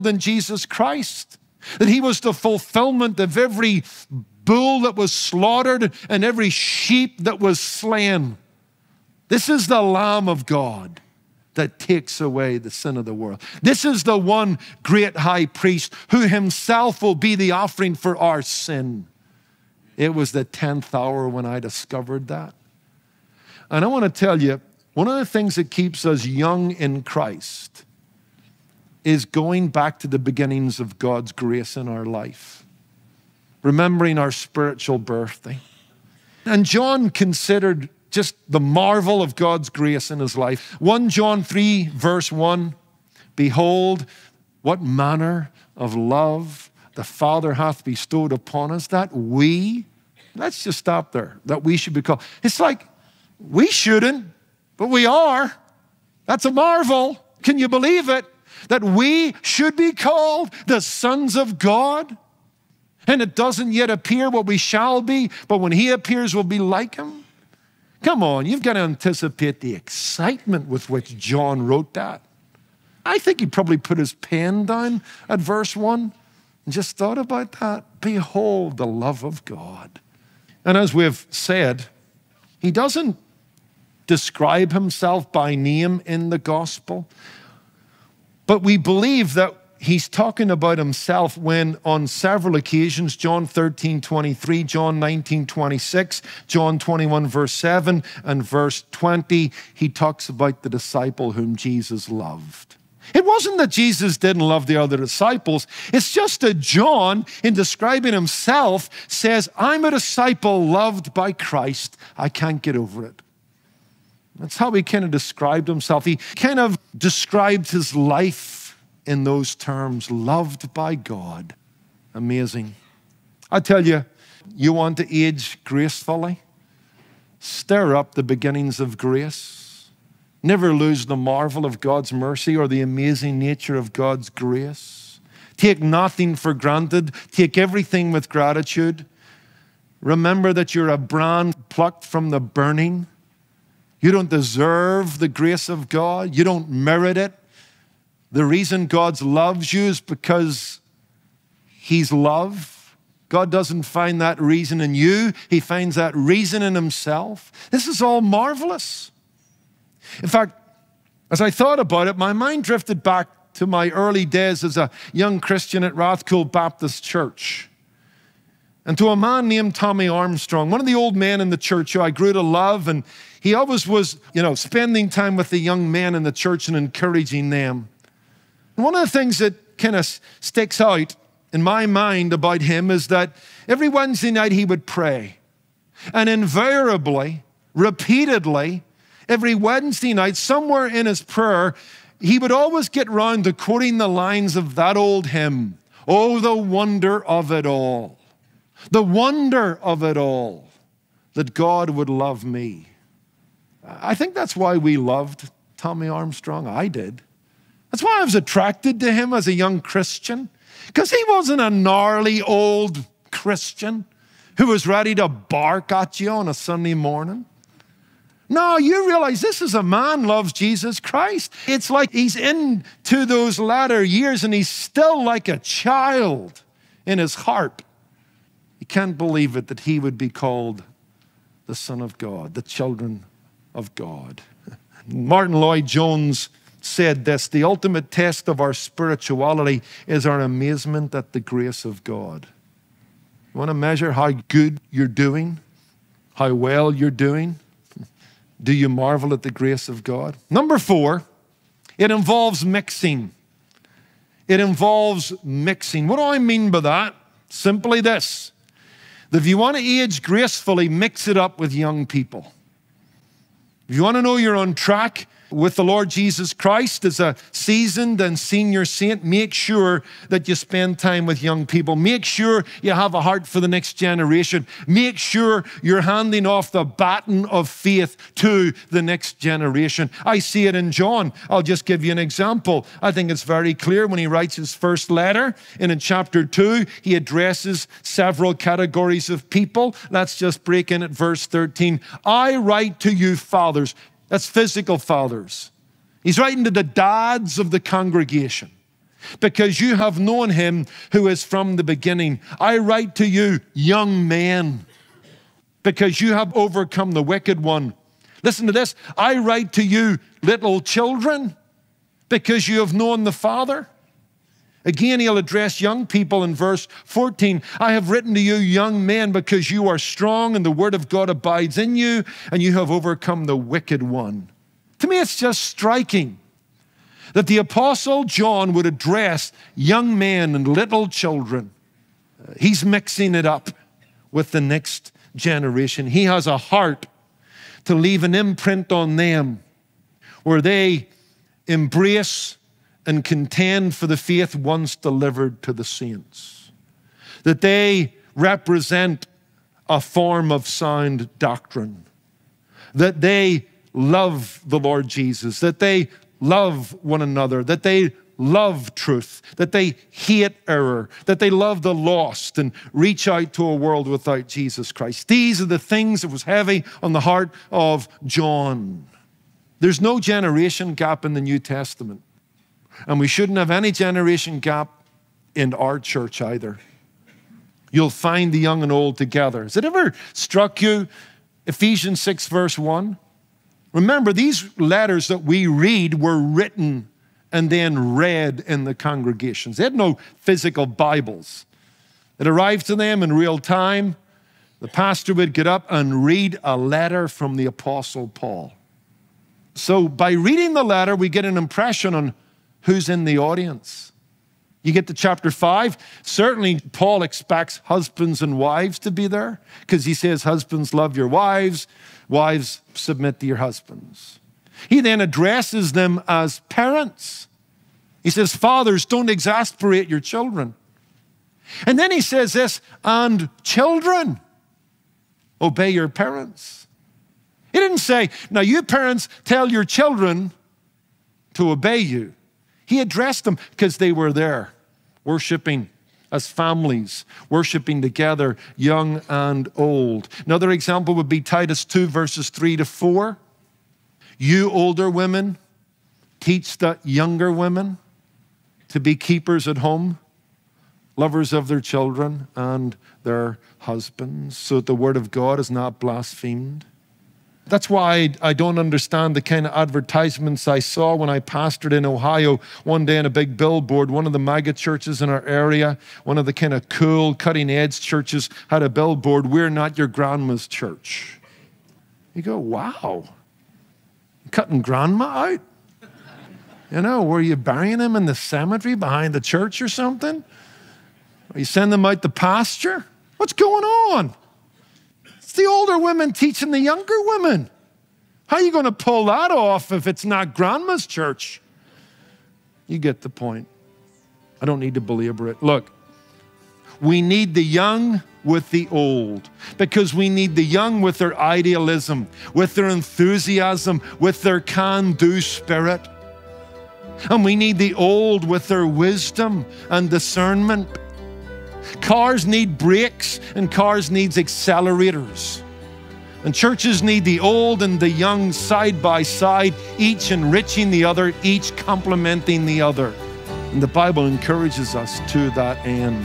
than Jesus Christ. That he was the fulfillment of every bull that was slaughtered and every sheep that was slain. This is the Lamb of God that takes away the sin of the world. This is the one great high priest who himself will be the offering for our sin. It was the 10th hour when I discovered that. And I want to tell you, one of the things that keeps us young in Christ is going back to the beginnings of God's grace in our life, remembering our spiritual birthday. And John considered just the marvel of God's grace in his life. 1 John 3, verse 1, behold, what manner of love the Father hath bestowed upon us, that we, let's just stop there, that we should be called. It's like, we shouldn't, but we are. That's a marvel. Can you believe it? That we should be called the sons of God. And it doesn't yet appear what we shall be, but when he appears, we'll be like him. Come on, you've got to anticipate the excitement with which John wrote that. I think he probably put his pen down at verse 1 and just thought about that. Behold the love of God. And as we've said, he doesn't describe himself by name in the gospel, but we believe that he's talking about himself when on several occasions, John 13:23, John 19:26, John 21 verse 7 and verse 20, he talks about the disciple whom Jesus loved. It wasn't that Jesus didn't love the other disciples. It's just that John, in describing himself, says, I'm a disciple loved by Christ. I can't get over it. That's how he kind of described himself. He kind of described his life in those terms, loved by God. Amazing. I tell you, you want to age gracefully? Stir up the beginnings of grace. Never lose the marvel of God's mercy or the amazing nature of God's grace. Take nothing for granted. Take everything with gratitude. Remember that you're a brand plucked from the burning. You don't deserve the grace of God. You don't merit it. The reason God loves you is because he's love. God doesn't find that reason in you. He finds that reason in himself. This is all marvelous. In fact, as I thought about it, my mind drifted back to my early days as a young Christian at Rathcoole Baptist Church, and to a man named Tommy Armstrong, one of the old men in the church who I grew to love, and he always was, spending time with the young men in the church and encouraging them. And one of the things that kind of sticks out in my mind about him is that every Wednesday night he would pray, and invariably, repeatedly, every Wednesday night, somewhere in his prayer, he would always get round to quoting the lines of that old hymn, "Oh, the wonder of it all. The wonder of it all, that God would love me." I think that's why we loved Tommy Armstrong. I did. That's why I was attracted to him as a young Christian, because he wasn't a gnarly old Christian who was ready to bark at you on a Sunday morning. No, you realize this is a man who loves Jesus Christ. It's like he's into those latter years and he's still like a child in his heart. You can't believe it that he would be called the Son of God, the children of God. Martin Lloyd-Jones said this, the ultimate test of our spirituality is our amazement at the grace of God. You want to measure how good you're doing, how well you're doing? Do you marvel at the grace of God? Number 4, it involves mixing. It involves mixing. What do I mean by that? Simply this, that if you want to age gracefully, mix it up with young people. If you want to know you're on track with the Lord Jesus Christ as a seasoned and senior saint, make sure that you spend time with young people. Make sure you have a heart for the next generation. Make sure you're handing off the baton of faith to the next generation. I see it in John. I'll just give you an example. I think it's very clear when he writes his first letter, and in chapter 2, he addresses several categories of people. Let's just break in at verse 13. I write to you, fathers. That's physical fathers. He's writing to the dads of the congregation. because you have known him who is from the beginning. I write to you, young men, because you have overcome the wicked one. Listen to this. I write to you, little children, because you have known the Father. Again, he'll address young people in verse 14. I have written to you, young men, because you are strong and the word of God abides in you, and you have overcome the wicked one. To me, it's just striking that the Apostle John would address young men and little children. He's mixing it up with the next generation. He has a heart to leave an imprint on them where they embrace and contend for the faith once delivered to the saints. That they represent a form of sound doctrine. That they love the Lord Jesus. That they love one another, that they love truth, that they hate error, that they love the lost and reach out to a world without Jesus Christ. These are the things that was heavy on the heart of John. There's no generation gap in the New Testament, and we shouldn't have any generation gap in our church either. You'll find the young and old together. Has it ever struck you, Ephesians 6 verse 1? Remember, these letters that we read were written and then read in the congregations. They had no physical Bibles. It arrived to them in real time. The pastor would get up and read a letter from the Apostle Paul. So by reading the letter, we get an impression on who's in the audience. You get to chapter 5, certainly Paul expects husbands and wives to be there because he says, husbands, love your wives. Wives, submit to your husbands. He then addresses them as parents. He says, fathers, don't exasperate your children. And then he says this, and children, obey your parents. He didn't say, now you parents tell your children to obey you. He addressed them because they were there, worshiping as families, worshiping together, young and old. Another example would be Titus 2, verses 3 to 4. You older women, teach the younger women to be keepers at home, lovers of their children and their husbands, so that the word of God is not blasphemed. That's why I don't understand the kind of advertisements I saw when I pastored in Ohio one day on a big billboard. One of the mega churches in our area, one of the kind of cool, cutting-edge churches had a billboard, we're not your grandma's church. You go, wow, cutting grandma out? You know, were you burying him in the cemetery behind the church or something? Are you sending them out to pasture? What's going on? It's the older women teaching the younger women. How are you going to pull that off if it's not grandma's church? You get the point. I don't need to belabor it. Look, we need the young with the old because we need the young with their idealism, with their enthusiasm, with their can-do spirit. And we need the old with their wisdom and discernment. Cars need brakes and cars need accelerators. And churches need the old and the young side by side, each enriching the other, each complementing the other. And the Bible encourages us to that end.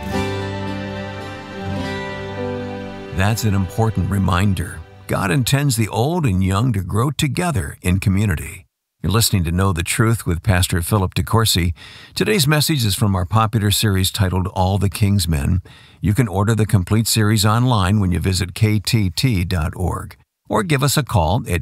That's an important reminder. God intends the old and young to grow together in community. You're listening to Know the Truth with Pastor Philip DeCourcy. Today's message is from our popular series titled All the King's Men. You can order the complete series online when you visit ktt.org or give us a call at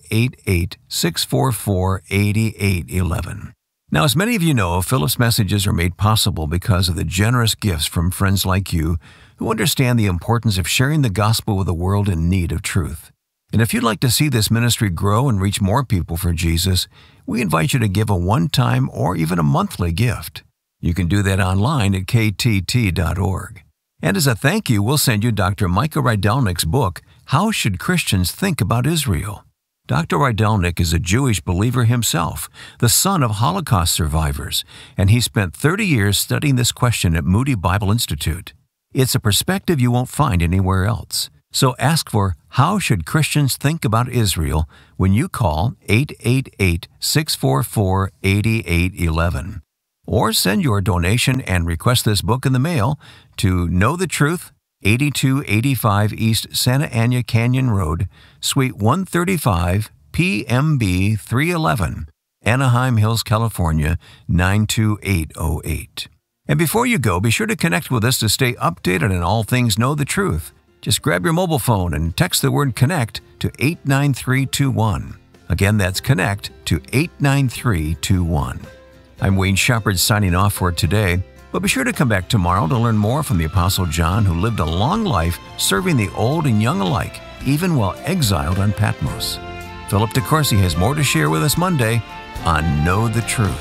888-644-8811. Now, as many of you know, Philip's messages are made possible because of the generous gifts from friends like you who understand the importance of sharing the gospel with a world in need of truth. And if you'd like to see this ministry grow and reach more people for Jesus, we invite you to give a one-time or even a monthly gift. You can do that online at ktt.org. And as a thank you, we'll send you Dr. Micah Rydelnik's book, How Should Christians Think About Israel? Dr. Rydelnik is a Jewish believer himself, the son of Holocaust survivors, and he spent 30 years studying this question at Moody Bible Institute. It's a perspective you won't find anywhere else. So ask for How Should Christians Think About Israel when you call 888-644-8811. or send your donation and request this book in the mail to Know the Truth, 8285 East Santa Ana Canyon Road, Suite 135, PMB 311, Anaheim Hills, California, 92808. And before you go, be sure to connect with us to stay updated on all things Know the Truth. Just grab your mobile phone and text the word CONNECT to 89321. Again, that's CONNECT to 89321. I'm Wayne Shepherd signing off for today, but be sure to come back tomorrow to learn more from the Apostle John, who lived a long life serving the old and young alike, even while exiled on Patmos. Philip DeCourcy has more to share with us Monday on Know the Truth.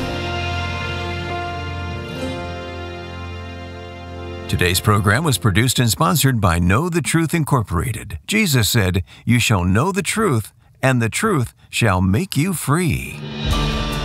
Today's program was produced and sponsored by Know the Truth Incorporated. Jesus said, "You shall know the truth, and the truth shall make you free."